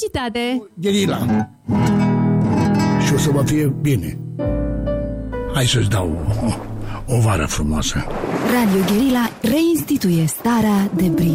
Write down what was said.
Publicitate. Gherila. Și o să vă fie bine. Hai să-ți dau o vară frumoasă. Radio Gherila reinstituie starea de brid.